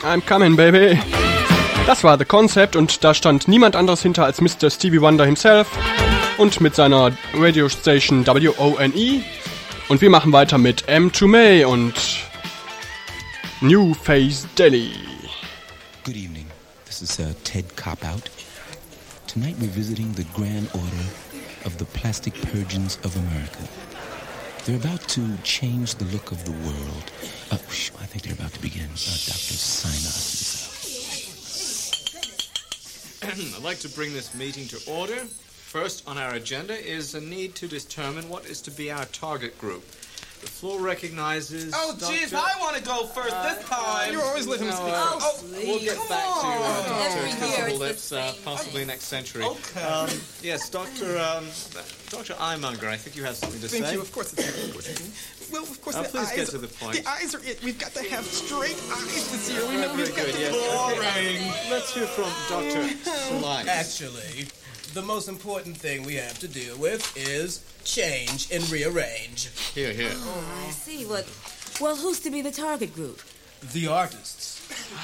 I'm coming, baby. Das war The Concept und da stand niemand anderes hinter als Mr. Stevie Wonder himself und mit seiner Radiostation WONE. Und wir machen weiter mit M2 May und New Face Deli. Good evening. This is Ted Cop-Out. Tonight we're visiting the Grand Order of the Plastic Purgeons of America. They're about to change the look of the world. I think they're about to begin. Dr. Sinus. I'd like to bring this meeting to order. First on our agenda is a need to determine what is to be our target group. The floor recognizes... Oh, jeez, I want to go first this time. You always let him speak. We'll get back to Dr. Kissable Lips possibly next century. Okay. Yes, Dr. Eyemonger, I think you have something to say. Thank you. Of course, it's important. Well, of course, the please eyes... get to the point. The eyes are it. We've got to have straight eyes this year. We've got Very good, to... yes. Boring. Let's hear from Dr. Slice. Actually, the most important thing we have to deal with is change and rearrange. Here. Oh, I see. Well, who's to be the target group? The artists.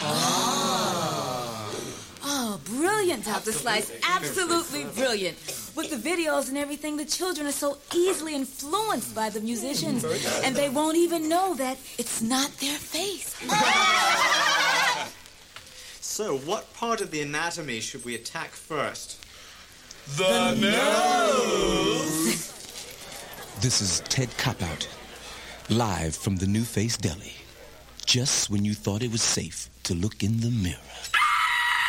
Oh, brilliant, Dr. Slice. Absolutely brilliant. With the videos and everything, the children are so easily influenced by the musicians, and they won't even know that it's not their face. So, what part of the anatomy should we attack first? The nose. This is Ted Cop-Out, live from the New Face Deli. Just when you thought it was safe to look in the mirror.